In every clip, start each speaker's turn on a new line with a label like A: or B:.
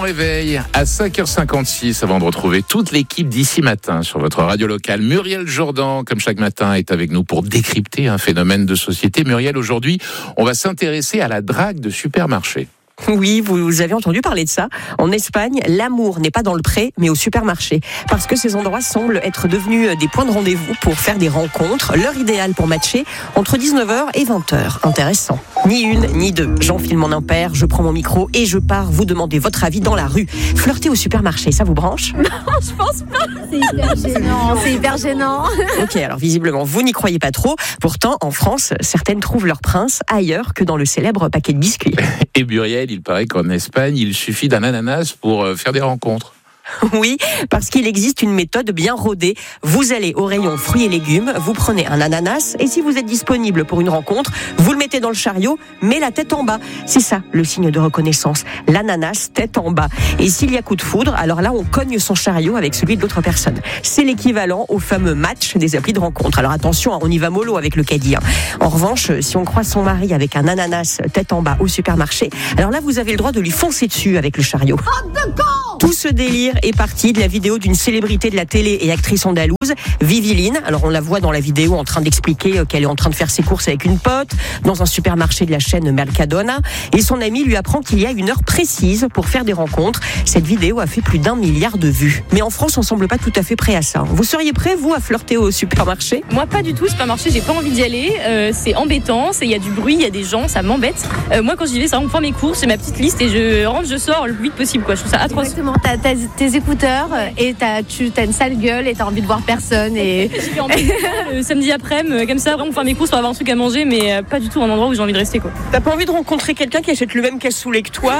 A: réveil à 5h56 avant de retrouver toute l'équipe d'ici matin sur votre radio locale. Muriel Jourdan, comme chaque matin, est avec nous pour décrypter un phénomène de société. Muriel, aujourd'hui, on va s'intéresser à la drague de supermarché.
B: Oui, vous avez entendu parler de ça. En Espagne, l'amour n'est pas dans le pré, mais au supermarché. Parce que ces endroits semblent être devenus des points de rendez-vous pour faire des rencontres. L'heure idéale pour matcher, entre 19h et 20h. Intéressant. Ni une, ni deux. J'enfile mon impair, je prends mon micro et je pars vous demander votre avis dans la rue. Flirter au supermarché, ça vous branche ?
C: Non, je pense pas. C'est hyper gênant.
B: Ok, alors visiblement, vous n'y croyez pas trop. Pourtant, en France, certaines trouvent leur prince ailleurs que dans le célèbre paquet de biscuits.
A: Et Muriel, il paraît qu'en Espagne, il suffit d'un ananas pour faire des rencontres.
B: Oui, parce qu'il existe une méthode bien rodée. Vous allez au rayon fruits et légumes, vous prenez un ananas et si vous êtes disponible pour une rencontre, vous le mettez dans le chariot, mais la tête en bas. C'est ça, le signe de reconnaissance. L'ananas, tête en bas. Et s'il y a coup de foudre, alors là, on cogne son chariot avec celui de l'autre personne. C'est l'équivalent au fameux match des applis de rencontre. Alors attention, on y va mollo avec le caddie. En revanche, si on croise son mari avec un ananas tête en bas au supermarché, alors là, vous avez le droit de lui foncer dessus avec le chariot. Tout ce délire est parti de la vidéo d'une célébrité de la télé et actrice andalouse, Viviline. Alors on la voit dans la vidéo en train d'expliquer qu'elle est en train de faire ses courses avec une pote dans un supermarché de la chaîne Mercadona et son ami lui apprend qu'il y a une heure précise pour faire des rencontres. Cette vidéo a fait plus d'1 milliard de vues. Mais en France, on semble pas tout à fait prêt à ça. Vous seriez prêt, vous, à flirter au supermarché ?
D: Moi, pas du tout. Supermarché, j'ai pas envie d'y aller. C'est embêtant. Il y a du bruit, il y a des gens, ça m'embête. Moi, quand j'y vais, ça on prend mes courses, j'ai ma petite liste et je rentre, je sors le plus vite possible. Je trouve ça atroce.
C: Exactement. T'as tes écouteurs et t'as une sale gueule et t'as envie de voir personne. Et
D: je vais en le samedi après-midi, comme ça, vraiment faire mes courses pour avoir un truc à manger, mais pas du tout un endroit où j'ai envie de rester.
B: T'as pas envie de rencontrer quelqu'un qui achète le même cassoulet que toi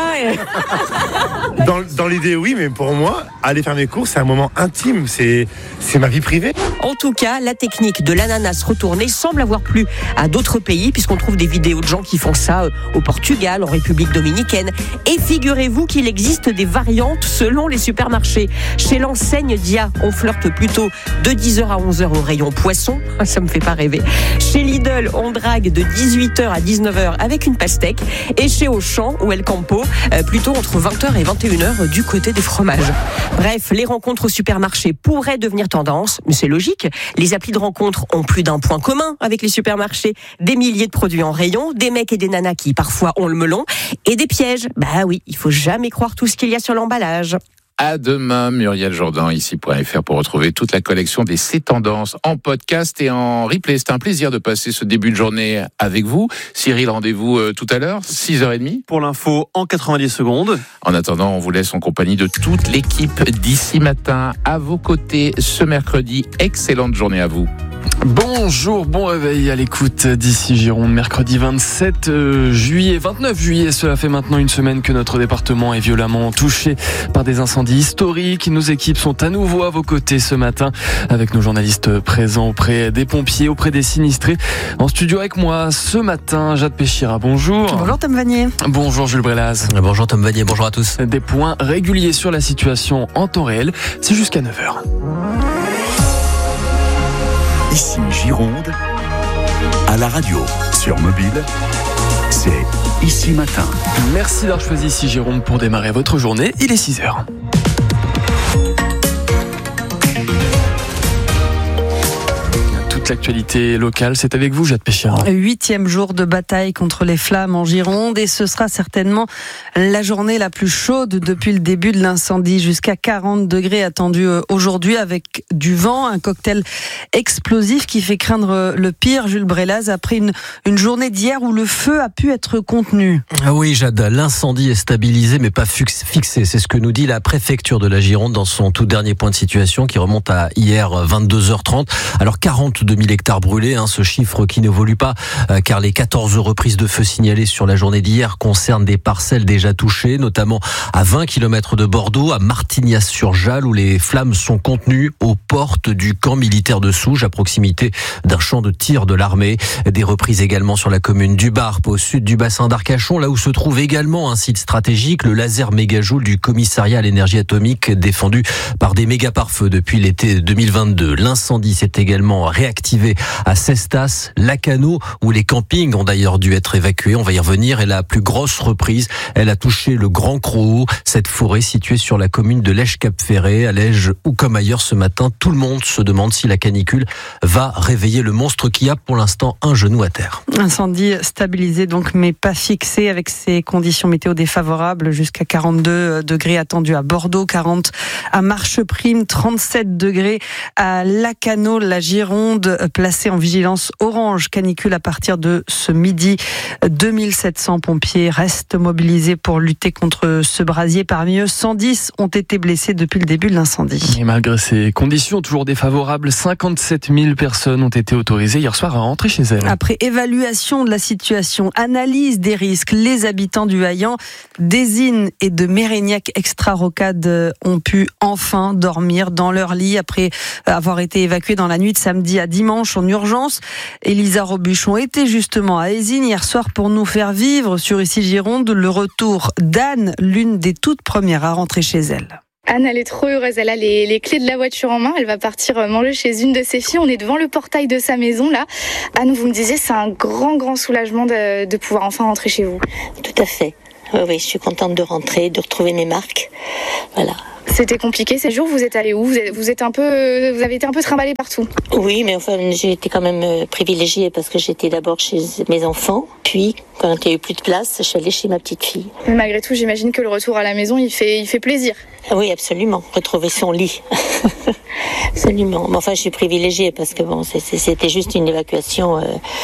E: Dans l'idée, oui, mais pour moi, aller faire mes courses, c'est un moment intime, c'est ma vie privée.
B: En tout cas, la technique de l'ananas retourné semble avoir plu à d'autres pays, puisqu'on trouve des vidéos de gens qui font ça au Portugal, en République dominicaine. Et figurez-vous qu'il existe des variantes selon les supermarchés. Chez l'enseigne Dia, on flirte plutôt de 10h à 11h au rayon poisson. Ça me fait pas rêver. Chez Lidl, on drague de 18h à 19h avec une pastèque. Et chez Auchan ou El Campo, plutôt entre 20h et 21h du côté des fromages. Bref, les rencontres au supermarché pourraient devenir tendance, mais c'est logique. Les applis de rencontres ont plus d'un point commun avec les supermarchés. Des milliers de produits en rayon, des mecs et des nanas qui parfois ont le melon, et des pièges. Bah oui, il faut jamais croire tout ce qu'il y a sur l'emballage.
A: À demain, Muriel Jourdan, ici.fr pour retrouver toute la collection des C'est Tendances en podcast et en replay. C'est un plaisir de passer ce début de journée avec vous. Cyril, rendez-vous tout à l'heure, 6h30.
F: Pour l'info, en 90 secondes.
A: En attendant, on vous laisse en compagnie de toute l'équipe d'ici matin à vos côtés ce mercredi. Excellente journée à vous.
G: Bonjour, bon réveil à l'écoute d'ici Gironde, mercredi 29 juillet, cela fait maintenant une semaine que notre département est violemment touché par des incendies historiques. Nos équipes sont à nouveau à vos côtés ce matin avec nos journalistes présents auprès des pompiers, auprès des sinistrés. En studio avec moi ce matin, Jade Péchira, bonjour.
H: Bonjour Tom Vanier.
G: Bonjour Jules Brelaz.
I: Bonjour Tom Vanier, bonjour à tous.
G: Des points réguliers sur la situation en temps réel, c'est jusqu'à 9h.
J: Ici Gironde, à la radio, sur mobile, c'est Ici Matin.
G: Merci d'avoir choisi Ici Gironde pour démarrer votre journée, il est 6h. L'actualité locale, c'est avec vous, Jade Péchira.
H: 8e jour de bataille contre les flammes en Gironde et ce sera certainement la journée la plus chaude depuis le début de l'incendie. Jusqu'à 40 degrés attendus aujourd'hui avec du vent, un cocktail explosif qui fait craindre le pire. Jules Brelaz, après une journée d'hier où le feu a pu être contenu.
I: Oui, Jade, l'incendie est stabilisé mais pas fixé. C'est ce que nous dit la préfecture de la Gironde dans son tout dernier point de situation qui remonte à hier 22h30. Alors 42 000 hectares brûlés, ce chiffre qui n'évolue pas car les 14 reprises de feu signalées sur la journée d'hier concernent des parcelles déjà touchées, notamment à 20 km de Bordeaux, à Martignas-sur-Jalles où les flammes sont contenues aux portes du camp militaire de Souges à proximité d'un champ de tir de l'armée. Des reprises également sur la commune du Barp au sud du bassin d'Arcachon, là où se trouve également un site stratégique, le laser mégajoule du commissariat à l'énergie atomique défendu par des méga pare-feux depuis l'été 2022. L'incendie s'est également réactivé activée à Cestas, Lacanau, où les campings ont d'ailleurs dû être évacués. On va y revenir. Et la plus grosse reprise, elle a touché le Grand Crous, cette forêt située sur la commune de Lège-Cap-Ferré. À Lège ou comme ailleurs ce matin, tout le monde se demande si la canicule va réveiller le monstre qui a pour l'instant un genou à terre.
H: Incendie stabilisé donc, mais pas fixé avec ces conditions météo défavorables. Jusqu'à 42 degrés attendus à Bordeaux, 40 à Marcheprime, 37 degrés à Lacanau, la Gironde, placée en vigilance orange canicule à partir de ce midi. 2700 pompiers restent mobilisés pour lutter contre ce brasier. Parmi eux, 110 ont été blessés depuis le début de l'incendie.
G: Et malgré ces conditions toujours défavorables, 57 000 personnes ont été autorisées hier soir à rentrer chez elles.
H: Après évaluation de la situation, analyse des risques, les habitants du Haillan, d'Ésine et de Mérignac extra-rocade ont pu enfin dormir dans leur lit après avoir été évacués dans la nuit de samedi à dimanche en urgence. Elisa Robuchon était justement à Ésine hier soir pour nous faire vivre sur Ici Gironde le retour d'Anne, l'une des toutes premières à rentrer chez elle.
K: Anne, elle est trop heureuse. Elle a les clés de la voiture en main. Elle va partir manger chez une de ses filles. On est devant le portail de sa maison, là. Anne, vous me disiez, c'est un grand soulagement de pouvoir enfin rentrer chez vous.
L: Tout à fait. Oui, je suis contente de rentrer, de retrouver mes marques. Voilà.
K: C'était compliqué ces jours. Vous êtes allé où ? Vous avez été un peu trimballé partout.
L: Oui, mais enfin, j'ai été quand même privilégiée parce que j'étais d'abord chez mes enfants. Puis, quand il n'y a eu plus de place, je suis allée chez ma petite fille.
K: Mais malgré tout, j'imagine que le retour à la maison, il fait plaisir.
L: Oui, absolument. Retrouver son lit. Absolument. Mais enfin, je suis privilégiée parce que bon, c'était juste une évacuation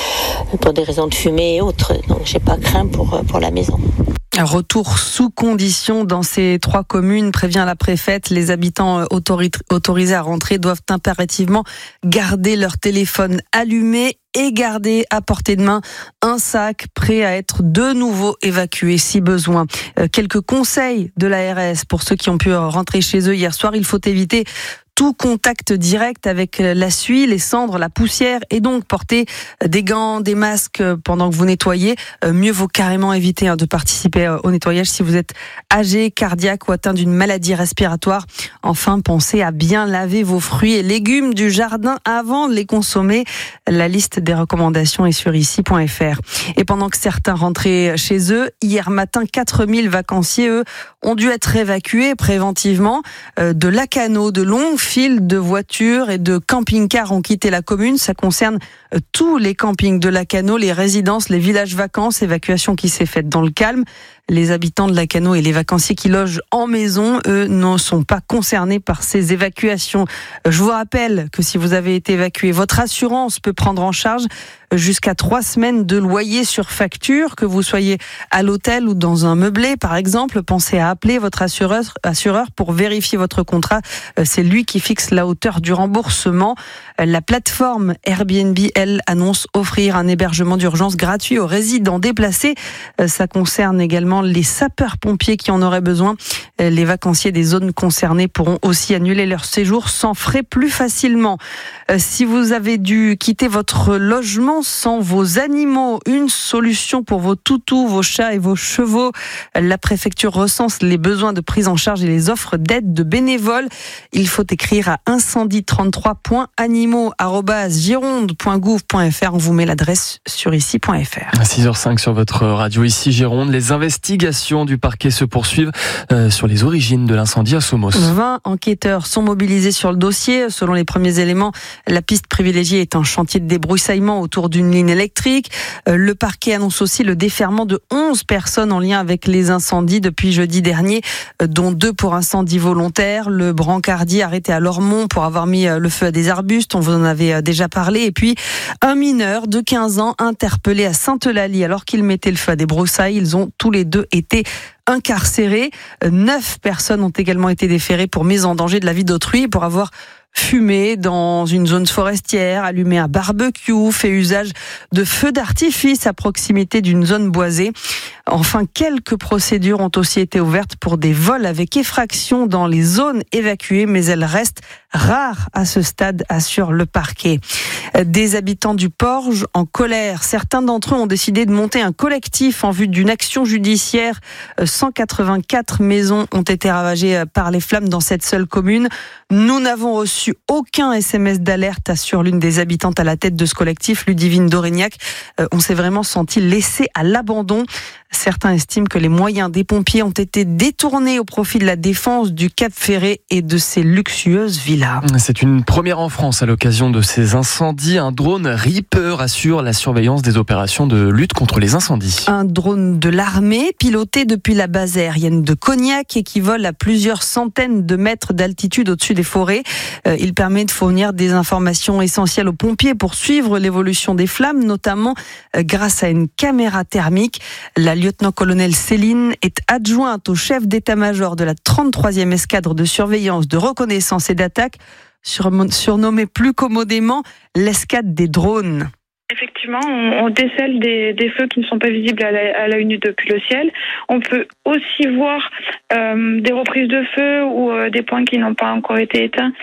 L: pour des raisons de fumée et autres. Donc, j'ai pas craint pour la maison.
H: Un retour sous condition dans ces 3 communes, prévient la préfète. Les habitants autorisés à rentrer doivent impérativement garder leur téléphone allumé et garder à portée de main un sac prêt à être de nouveau évacué si besoin. Quelques conseils de l'ARS pour ceux qui ont pu rentrer chez eux hier soir. Il faut éviter tout contact direct avec la suie, les cendres, la poussière, et donc porter des gants, des masques pendant que vous nettoyez. Mieux vaut carrément éviter de participer au nettoyage si vous êtes âgé, cardiaque ou atteint d'une maladie respiratoire. Enfin, pensez à bien laver vos fruits et légumes du jardin avant de les consommer. La liste des recommandations est sur ici.fr. Et pendant que certains rentraient chez eux, hier matin, 4000 vacanciers, eux, ont dû être évacués préventivement. De Lacanau, de longues files de voitures et de camping-cars ont quitté la commune. Ça concerne tous les campings de Lacanau, les résidences, les villages vacances, évacuation qui s'est faite dans le calme. Les habitants de Lacanau et les vacanciers qui logent en maison, eux, ne sont pas concernés par ces évacuations. Je vous rappelle que si vous avez été évacué, votre assurance peut prendre en charge jusqu'à 3 semaines de loyer sur facture, que vous soyez à l'hôtel ou dans un meublé, par exemple. Pensez à appeler votre assureur pour vérifier votre contrat. C'est lui qui fixe la hauteur du remboursement. La plateforme Airbnb, elle, annonce offrir un hébergement d'urgence gratuit aux résidents déplacés. Ça concerne également les sapeurs-pompiers qui en auraient besoin. Les vacanciers des zones concernées pourront aussi annuler leur séjour sans frais plus facilement. Si vous avez dû quitter votre logement sans vos animaux, une solution pour vos toutous, vos chats et vos chevaux. La préfecture recense les besoins de prise en charge et les offres d'aide de bénévoles. Il faut écrire à incendie33.animaux@gironde.gouv.fr. On vous met l'adresse sur ici.fr.
G: À 6h05 sur votre radio Ici Gironde, les investigations du parquet se poursuivent sur les origines de l'incendie à Somos.
H: 20 enquêteurs sont mobilisés sur le dossier. Selon les premiers éléments, la piste privilégiée est un chantier de débroussaillement autour d'une ligne électrique. Le parquet annonce aussi le déferment de 11 personnes en lien avec les incendies depuis jeudi dernier, dont 2 pour incendie volontaire. Le brancardier arrêté à Lormont pour avoir mis le feu à des arbustes, on vous en avait déjà parlé. Et puis un mineur de 15 ans interpellé à Sainte-Eulalie alors qu'il mettait le feu à des broussailles. Ils ont tous les deux été incarcérés. 9 personnes ont également été déférées pour mise en danger de la vie d'autrui, pour avoir fumé dans une zone forestière, allumé un barbecue, fait usage de feux d'artifice à proximité d'une zone boisée. Enfin, quelques procédures ont aussi été ouvertes pour des vols avec effraction dans les zones évacuées, mais elles restent rares à ce stade, assure le parquet. Des habitants du Porge en colère. Certains d'entre eux ont décidé de monter un collectif en vue d'une action judiciaire. 184 maisons ont été ravagées par les flammes dans cette seule commune. Nous n'avons reçu reçu aucun SMS d'alerte, assure l'une des habitantes à la tête de ce collectif, Ludivine Dorignac. On s'est vraiment senti laissé à l'abandon. Certains estiment que les moyens des pompiers ont été détournés au profit de la défense du Cap Ferré et de ses luxueuses villas.
G: C'est une première en France à l'occasion de ces incendies. Un drone Reaper assure la surveillance des opérations de lutte contre les incendies.
H: Un drone de l'armée piloté depuis la base aérienne de Cognac et qui vole à plusieurs centaines de mètres d'altitude au-dessus des forêts. Il permet de fournir des informations essentielles aux pompiers pour suivre l'évolution des flammes, notamment grâce à une caméra thermique. La lieutenant-colonel Céline est adjointe au chef d'état-major de la 33e escadre de surveillance, de reconnaissance et d'attaque, surnommée plus commodément l'escadre des drones.
M: Effectivement, on décèle des feux qui ne sont pas visibles à l'œil nu depuis le ciel. On peut aussi voir des reprises de feu ou des points qui n'ont pas encore été éteints.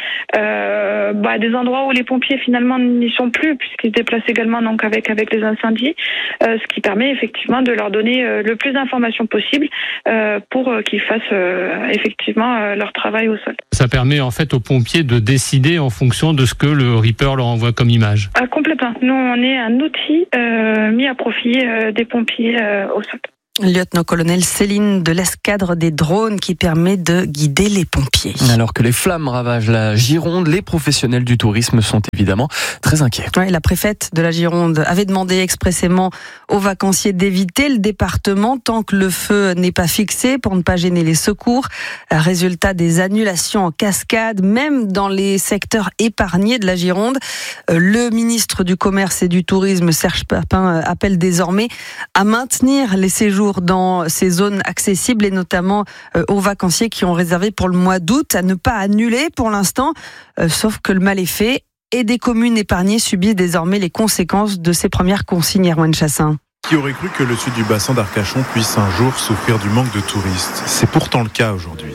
M: Des endroits où les pompiers finalement n'y sont plus puisqu'ils se déplacent également donc avec les incendies, ce qui permet effectivement de leur donner le plus d'informations possible pour qu'ils fassent effectivement leur travail au sol.
N: Ça permet en fait aux pompiers de décider en fonction de ce que le Reaper leur envoie comme image.
M: Complètement. Nous, on est un outil mis à profit des pompiers au sol.
H: Lieutenant-colonel Céline de l'escadre des drones qui permet de guider les pompiers.
G: Alors que les flammes ravagent la Gironde, les professionnels du tourisme sont évidemment très inquiets.
H: Oui, la préfète de la Gironde avait demandé expressément aux vacanciers d'éviter le département tant que le feu n'est pas fixé pour ne pas gêner les secours. Résultat des annulations en cascade, même dans les secteurs épargnés de la Gironde. Le ministre du Commerce et du Tourisme, Serge Papin, appelle désormais à maintenir les séjours dans ces zones accessibles et notamment aux vacanciers qui ont réservé pour le mois d'août, à ne pas annuler pour l'instant, sauf que le mal est fait et des communes épargnées subissent désormais les conséquences de ces premières consignes. Erwan Chassin.
O: Qui aurait cru que le sud du bassin d'Arcachon puisse un jour souffrir du manque de touristes ? C'est pourtant le cas aujourd'hui.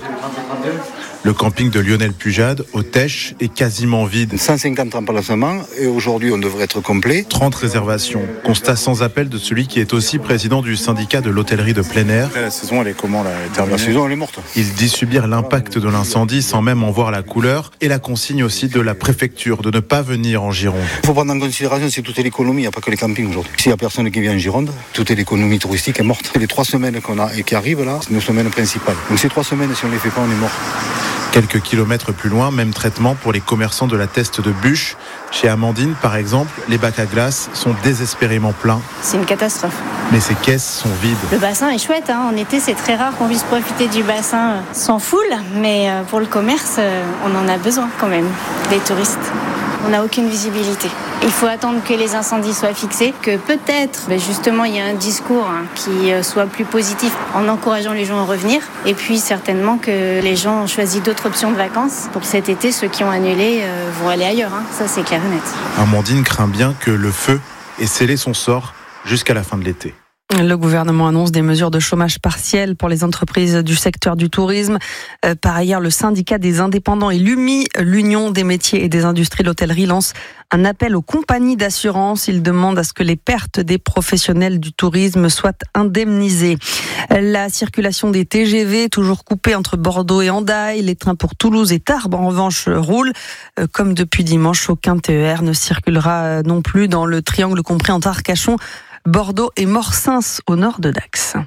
O: Le camping de Lionel Pujade, au Tèche, est quasiment vide.
P: 150 remplacements et aujourd'hui on devrait être complet.
O: 30 réservations. Constat sans appel de celui qui est aussi président du syndicat de l'hôtellerie de plein air.
P: La saison elle est comment là ? La saison elle est morte.
O: Il dit subir l'impact de l'incendie sans même en voir la couleur et la consigne aussi de la préfecture de ne pas venir en Gironde.
P: Il faut prendre en considération c'est toute l'économie, il n'y a pas que les campings aujourd'hui. S'il n'y a personne qui vient en Gironde, toute l'économie touristique est morte. Les 3 semaines qu'on a et qui arrivent là, c'est nos semaines principales. Donc ces 3 semaines si on ne les fait pas on est mort.
O: Quelques kilomètres plus loin, même traitement pour les commerçants de la Teste de Bûche. Chez Amandine, par exemple, les bacs à glace sont désespérément pleins.
Q: C'est une catastrophe.
O: Mais ces caisses sont vides.
Q: Le bassin est chouette, hein. En été, c'est très rare qu'on puisse profiter du bassin sans foule. Mais pour le commerce, on en a besoin quand même, des touristes. On n'a aucune visibilité. Il faut attendre que les incendies soient fixés, que peut-être, justement, il y a un discours qui soit plus positif en encourageant les gens à revenir. Et puis, certainement que les gens ont choisi d'autres options de vacances. Pour cet été, ceux qui ont annulé vont aller ailleurs. Ça, c'est clair et net.
O: Amandine craint bien que le feu ait scellé son sort jusqu'à la fin de l'été.
H: Le gouvernement annonce des mesures de chômage partiel pour les entreprises du secteur du tourisme. Par ailleurs, le syndicat des indépendants et l'UMI, l'Union des métiers et des industries de l'hôtellerie, lance un appel aux compagnies d'assurance. Il demande à ce que les pertes des professionnels du tourisme soient indemnisées. La circulation des TGV, toujours coupée entre Bordeaux et Hendaye. Les trains pour Toulouse et Tarbes, en revanche, roulent. Comme depuis dimanche, aucun TER ne circulera non plus dans le triangle compris entre Arcachon, Bordeaux et Morsins au nord de Dax.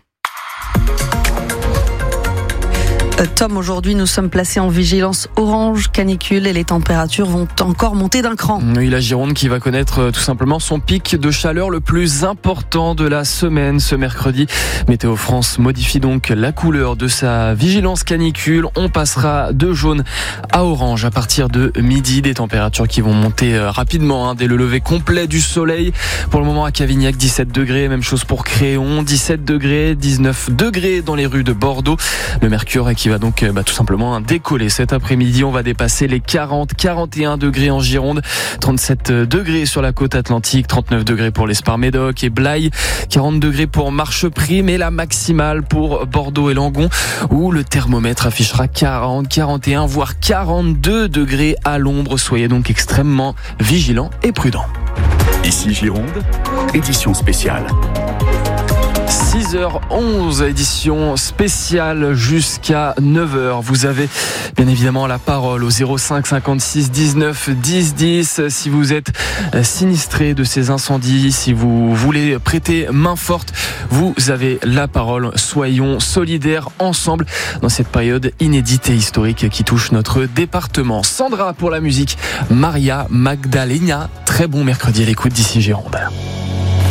H: Tom, aujourd'hui, nous sommes placés en vigilance orange canicule et les températures vont encore monter d'un cran.
G: Oui, la Gironde qui va connaître tout simplement son pic de chaleur le plus important de la semaine ce mercredi. Météo France modifie donc la couleur de sa vigilance canicule. On passera de jaune à orange à partir de midi. Des températures qui vont monter rapidement dès le lever complet du soleil. Pour le moment à Cavignac, 17 degrés. Même chose pour Créon, 17 degrés, 19 degrés dans les rues de Bordeaux. Le mercure qui va donc tout simplement décoller cet après-midi. On va dépasser les 41 degrés en Gironde, 37 degrés sur la côte atlantique, 39 degrés pour l'Espar-Médoc et Blaye, 40 degrés pour Marcheprime et la maximale pour Bordeaux et Langon où le thermomètre affichera 40, 41 voire 42 degrés à l'ombre. Soyez donc extrêmement vigilants et prudents.
J: Ici Gironde, édition spéciale.
G: 6h11, édition spéciale jusqu'à 9h. Vous avez bien évidemment la parole au 05 56 19 10 10. Si vous êtes sinistré de ces incendies, si vous voulez prêter main forte, vous avez la parole. Soyons solidaires ensemble dans cette période inédite et historique qui touche notre département. Sandra pour la musique, Maria Magdalena. Très bon mercredi à l'écoute d'ici Gironde.